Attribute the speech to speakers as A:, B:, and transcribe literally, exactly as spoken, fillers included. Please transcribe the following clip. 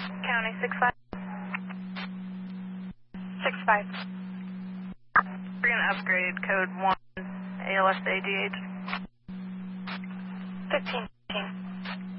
A: County six five. six five. We're going to upgrade code one A L S A G H. fifteen.